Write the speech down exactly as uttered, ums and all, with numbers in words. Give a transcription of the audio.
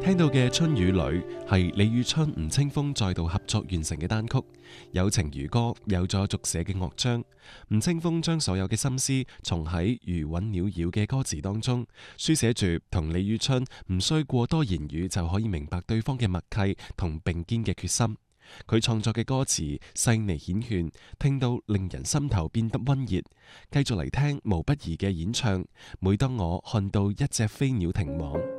聽到嘅《春雨裏》係李宇春、吳青峰再度合作完成嘅單曲，有情如歌，有咗續寫嘅樂章。吳青峰將所有嘅心思從喺餘韻裊裊嘅歌詞當中書寫住，同李宇春唔需過多言語就可以明白對方嘅默契同並肩嘅決心。佢創作嘅歌詞細膩顯勸，聽到令人心頭變得溫熱。繼續嚟聽毛不易嘅演唱。每當我看到一隻飛鳥停往。